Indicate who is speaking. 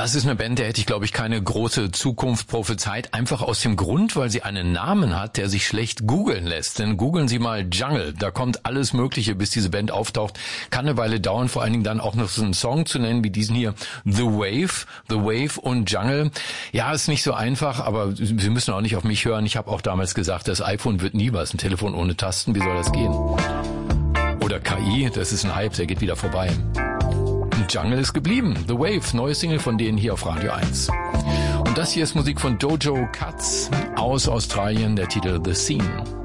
Speaker 1: Das ist eine Band, der hätte ich, glaube ich, keine große Zukunft prophezeit. Einfach aus dem Grund, weil sie einen Namen hat, der sich schlecht googeln lässt. Denn googeln Sie mal Jungle. Da kommt alles Mögliche, bis diese Band auftaucht. Kann eine Weile dauern, vor allen Dingen dann auch noch so einen Song zu nennen, wie diesen hier. The Wave und Jungle. Ja, ist nicht so einfach, aber Sie müssen auch nicht auf mich hören. Ich habe auch damals gesagt, das iPhone wird nie was. Ein Telefon ohne Tasten, wie soll das gehen? Oder KI, das ist ein Hype, der geht wieder vorbei. Jungle ist geblieben. The Wave, neue Single von denen hier auf Radio 1. Und das hier ist Musik von Dojo Cuts aus Australien, der Titel The Scene.